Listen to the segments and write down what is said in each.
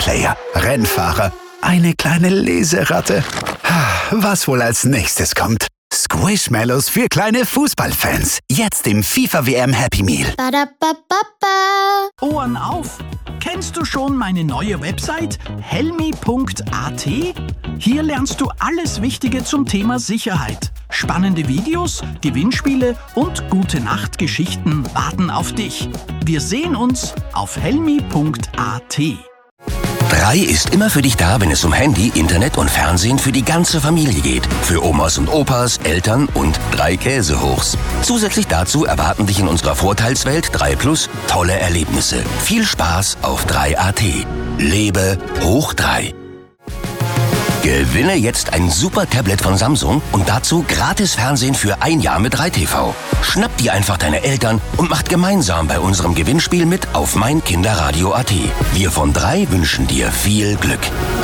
Cosplayer, Rennfahrer, eine kleine Leseratte. Was wohl als nächstes kommt? Squishmallows für kleine Fußballfans. Jetzt im FIFA-WM Happy Meal. Badabababa. Ohren auf! Kennst du schon meine neue Website helmi.at? Hier lernst du alles Wichtige zum Thema Sicherheit. Spannende Videos, Gewinnspiele und Gute-Nacht-Geschichten warten auf dich. Wir sehen uns auf helmi.at. 3 ist immer für dich da, wenn es um Handy, Internet und Fernsehen für die ganze Familie geht. Für Omas und Opas, Eltern und 3 Käsehochs. Zusätzlich dazu erwarten dich in unserer Vorteilswelt 3 Plus tolle Erlebnisse. Viel Spaß auf 3AT. Lebe hoch 3. Gewinne jetzt ein super Tablet von Samsung und dazu gratis Fernsehen für 1 Jahr mit 3TV. Schnapp dir einfach deine Eltern und macht gemeinsam bei unserem Gewinnspiel mit auf meinkinderradio.at. Wir von 3 wünschen dir viel Glück.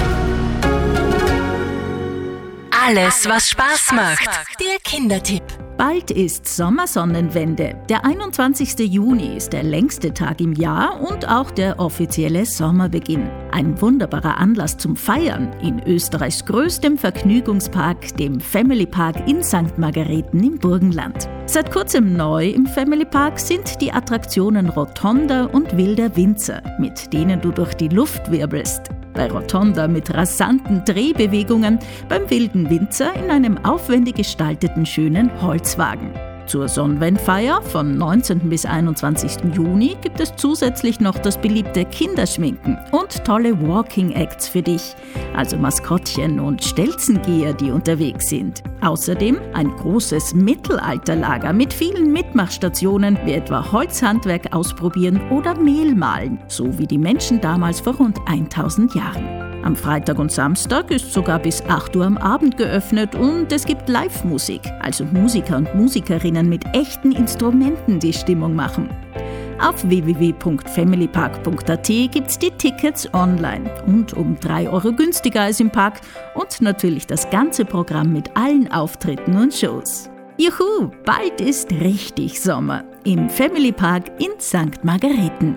Alles, was Spaß macht. Der Kindertipp. Bald ist Sommersonnenwende. Der 21. Juni ist der längste Tag im Jahr und auch der offizielle Sommerbeginn. Ein wunderbarer Anlass zum Feiern in Österreichs größtem Vergnügungspark, dem Family Park in St. Margarethen im Burgenland. Seit kurzem neu im Family Park sind die Attraktionen Rotonda und Wilder Winzer, mit denen du durch die Luft wirbelst. Bei Rotonda mit rasanten Drehbewegungen, beim Wilden Winzer in einem aufwendig gestalteten schönen Holzwagen. Zur Sonnenwendfeier von 19. bis 21. Juni gibt es zusätzlich noch das beliebte Kinderschminken und tolle Walking-Acts für dich, also Maskottchen und Stelzengeher, die unterwegs sind. Außerdem ein großes Mittelalterlager mit vielen Mitmachstationen, wie etwa Holzhandwerk ausprobieren oder Mehl mahlen, so wie die Menschen damals vor rund 1000 Jahren. Am Freitag und Samstag ist sogar bis 8 Uhr am Abend geöffnet und es gibt Live-Musik, also Musiker und Musikerinnen mit echten Instrumenten, die Stimmung machen. Auf www.familypark.at gibt's die Tickets online und um 3 Euro günstiger als im Park und natürlich das ganze Programm mit allen Auftritten und Shows. Juhu, bald ist richtig Sommer im Family Park in St. Margarethen.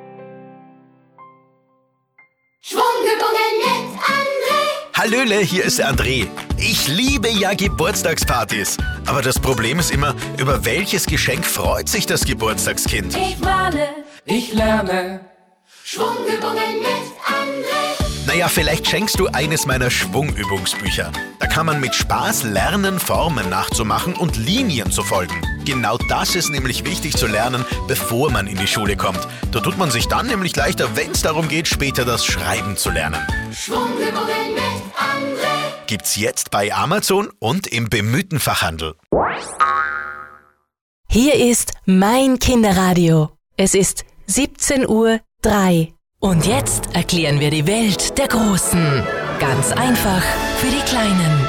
Schwungübungen mit André. Hallöle, hier ist der André. Ich liebe ja Geburtstagspartys. Aber das Problem ist immer, über welches Geschenk freut sich das Geburtstagskind? Ich male, ich lerne. Schwungübungen mit André. Naja, vielleicht schenkst du eines meiner Schwungübungsbücher. Da kann man mit Spaß lernen, Formen nachzumachen und Linien zu folgen. Genau das ist nämlich wichtig zu lernen, bevor man in die Schule kommt. Da tut man sich dann nämlich leichter, wenn es darum geht, später das Schreiben zu lernen. Schwungübungen mit André. Gibt's jetzt bei Amazon und im bemühten Fachhandel. Hier ist mein Kinderradio. Es ist 17:03 Uhr. Und jetzt erklären wir die Welt der Großen. Ganz einfach für die Kleinen.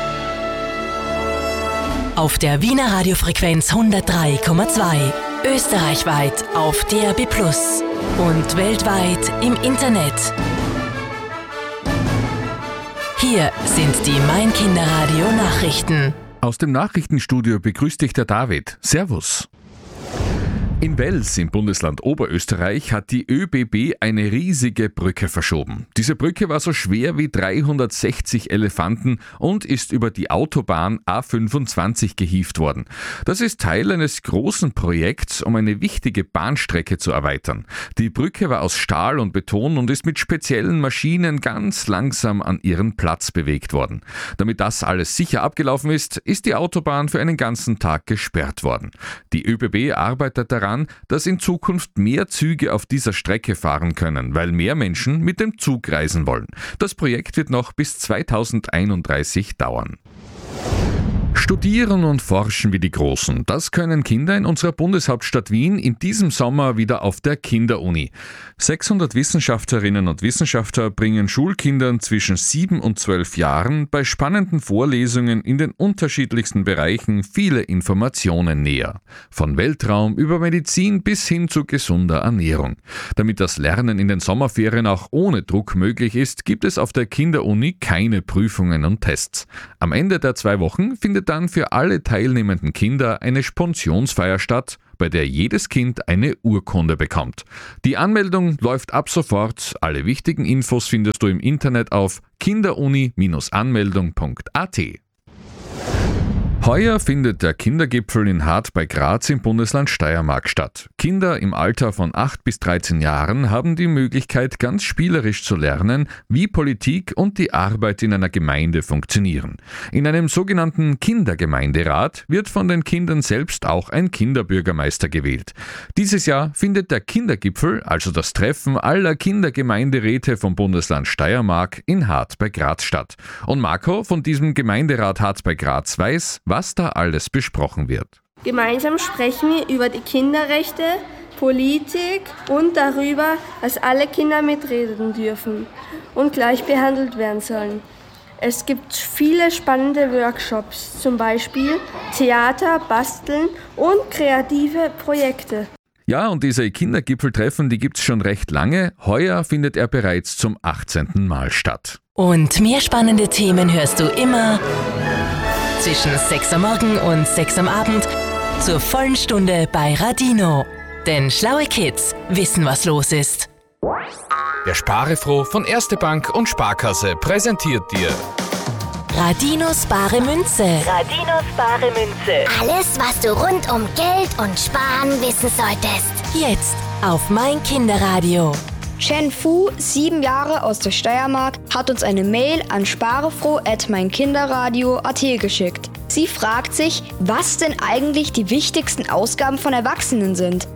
Auf der Wiener Radiofrequenz 103,2. Österreichweit auf DAB+ und weltweit im Internet. Hier sind die Mein Kinderradio Nachrichten. Aus dem Nachrichtenstudio begrüßt dich der David. Servus. In Wels im Bundesland Oberösterreich hat die ÖBB eine riesige Brücke verschoben. Diese Brücke war so schwer wie 360 Elefanten und ist über die Autobahn A25 gehievt worden. Das ist Teil eines großen Projekts, um eine wichtige Bahnstrecke zu erweitern. Die Brücke war aus Stahl und Beton und ist mit speziellen Maschinen ganz langsam an ihren Platz bewegt worden. Damit das alles sicher abgelaufen ist, ist die Autobahn für einen ganzen Tag gesperrt worden. Die ÖBB arbeitet daran, dass in Zukunft mehr Züge auf dieser Strecke fahren können, weil mehr Menschen mit dem Zug reisen wollen. Das Projekt wird noch bis 2031 dauern. Studieren und forschen wie die Großen, das können Kinder in unserer Bundeshauptstadt Wien in diesem Sommer wieder auf der Kinderuni. 600 Wissenschaftlerinnen und Wissenschaftler bringen Schulkindern zwischen 7 und 12 Jahren bei spannenden Vorlesungen in den unterschiedlichsten Bereichen viele Informationen näher. Von Weltraum über Medizin bis hin zu gesunder Ernährung. Damit das Lernen in den Sommerferien auch ohne Druck möglich ist, gibt es auf der Kinderuni keine Prüfungen und Tests. Am Ende der 2 Wochen findet dann für alle teilnehmenden Kinder eine Sponsionsfeier statt, bei der jedes Kind eine Urkunde bekommt. Die Anmeldung läuft ab sofort. Alle wichtigen Infos findest du im Internet auf kinderuni-anmeldung.at. Heuer findet der Kindergipfel in Hart bei Graz im Bundesland Steiermark statt. Kinder im Alter von 8 bis 13 Jahren haben die Möglichkeit, ganz spielerisch zu lernen, wie Politik und die Arbeit in einer Gemeinde funktionieren. In einem sogenannten Kindergemeinderat wird von den Kindern selbst auch ein Kinderbürgermeister gewählt. Dieses Jahr findet der Kindergipfel, also das Treffen aller Kindergemeinderäte vom Bundesland Steiermark, in Hart bei Graz statt. Und Marco von diesem Gemeinderat Hart bei Graz weiß, was da alles besprochen wird. Gemeinsam sprechen wir über die Kinderrechte, Politik und darüber, dass alle Kinder mitreden dürfen und gleich behandelt werden sollen. Es gibt viele spannende Workshops, zum Beispiel Theater, Basteln und kreative Projekte. Ja, und diese Kindergipfeltreffen, die gibt's schon recht lange. Heuer findet er bereits zum 18. Mal statt. Und mehr spannende Themen hörst du immer zwischen 6 am Morgen und 6 am Abend zur vollen Stunde bei Radino. Denn schlaue Kids wissen, was los ist. Der Sparefroh von Erste Bank und Sparkasse präsentiert dir Radinos bare Münze. Radinos bare Münze. Alles, was du rund um Geld und Sparen wissen solltest. Jetzt auf mein Kinderradio. Chen Fu, 7 Jahre aus der Steiermark, hat uns eine Mail an sparefroh@meinkinderradio.at geschickt. Sie fragt sich, was denn eigentlich die wichtigsten Ausgaben von Erwachsenen sind.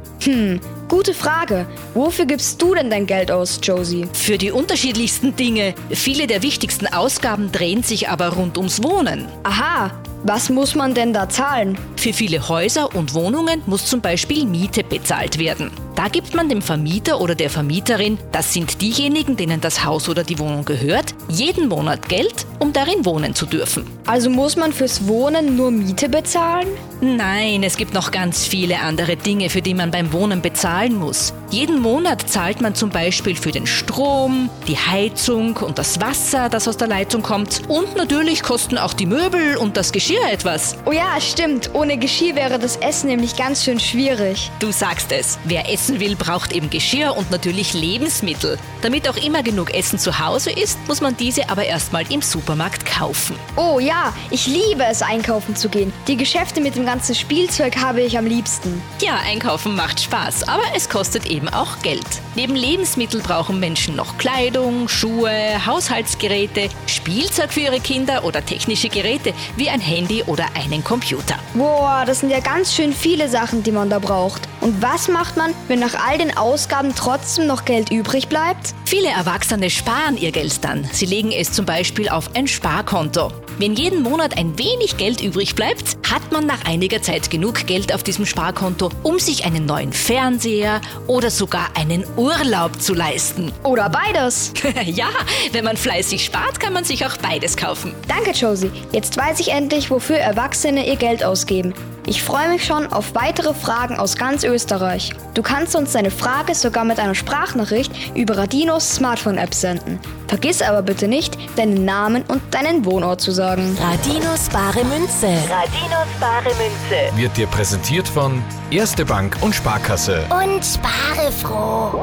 Gute Frage. Wofür gibst du denn dein Geld aus, Josie? Für die unterschiedlichsten Dinge. Viele der wichtigsten Ausgaben drehen sich aber rund ums Wohnen. Aha. Was muss man denn da zahlen? Für viele Häuser und Wohnungen muss zum Beispiel Miete bezahlt werden. Da gibt man dem Vermieter oder der Vermieterin, das sind diejenigen, denen das Haus oder die Wohnung gehört, jeden Monat Geld, um darin wohnen zu dürfen. Also muss man fürs Wohnen nur Miete bezahlen? Nein, es gibt noch ganz viele andere Dinge, für die man beim Wohnen bezahlen muss. Jeden Monat zahlt man zum Beispiel für den Strom, die Heizung und das Wasser, das aus der Leitung kommt. Und natürlich kosten auch die Möbel und das Geschirr etwas. Oh ja, stimmt. Ohne Geschirr wäre das Essen nämlich ganz schön schwierig. Du sagst es. Wer essen will, braucht eben Geschirr und natürlich Lebensmittel. Damit auch immer genug Essen zu Hause ist, muss man diese aber erstmal im Supermarkt kaufen. Oh ja, ich liebe es, einkaufen zu gehen. Die Geschäfte mit dem ganzen Spielzeug habe ich am liebsten. Ja, einkaufen macht Spaß, aber es kostet eben auch Geld. Neben Lebensmitteln brauchen Menschen noch Kleidung, Schuhe, Haushaltsgeräte, Spielzeug für ihre Kinder oder technische Geräte wie ein Handy oder einen Computer. Boah, das sind ja ganz schön viele Sachen, die man da braucht. Und was macht man, wenn nach all den Ausgaben trotzdem noch Geld übrig bleibt? Viele Erwachsene sparen ihr Geld dann. Sie legen es zum Beispiel auf ein Sparkonto. Wenn jeden Monat ein wenig Geld übrig bleibt, hat man nach einiger Zeit genug Geld auf diesem Sparkonto, um sich einen neuen Fernseher oder sogar einen Urlaub zu leisten. Oder beides. Ja, wenn man fleißig spart, kann man sich auch beides kaufen. Danke, Josie. Jetzt weiß ich endlich, wofür Erwachsene ihr Geld ausgeben. Ich freue mich schon auf weitere Fragen aus ganz Österreich. Du kannst uns deine Frage sogar mit einer Sprachnachricht über Radinos Smartphone-App senden. Vergiss aber bitte nicht, deinen Namen und deinen Wohnort zu sagen. Radinos bare Münze. Radinos bare Münze. wird dir präsentiert von Erste Bank und Sparkasse. Und sparefroh.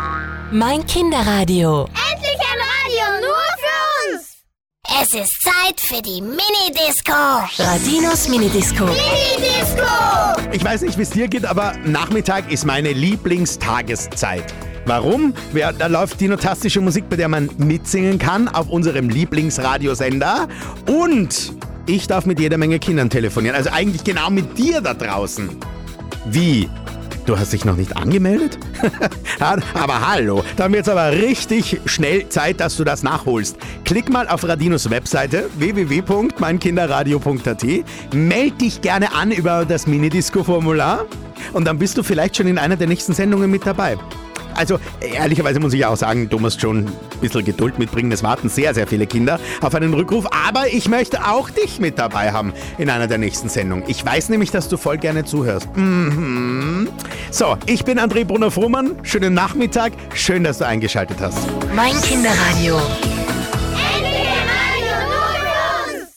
Mein Kinderradio. Endlich ein Radio nur für uns. Es ist Zeit für die Mini-Disco. Radinos Minidisco. Mini-Disco. Ich weiß nicht, wie es dir geht, aber Nachmittag ist meine Lieblingstageszeit. Warum? Da läuft dinotastische Musik, bei der man mitsingen kann auf unserem Lieblingsradiosender. Und ich darf mit jeder Menge Kindern telefonieren. Also eigentlich genau mit dir da draußen. Wie? Du hast dich noch nicht angemeldet? Aber hallo, da haben wir jetzt aber richtig schnell Zeit, dass du das nachholst. Klick mal auf Radinos Webseite www.meinkinderradio.at, meld dich gerne an über das Minidisco-Formular und dann bist du vielleicht schon in einer der nächsten Sendungen mit dabei. Also ehrlicherweise muss ich auch sagen, du musst schon ein bisschen Geduld mitbringen. Es warten sehr, sehr viele Kinder auf einen Rückruf. Aber ich möchte auch dich mit dabei haben in einer der nächsten Sendungen. Ich weiß nämlich, dass du voll gerne zuhörst. So, ich bin André Brunner-Frumann. Schönen Nachmittag. Schön, dass du eingeschaltet hast. Mein Kinderradio.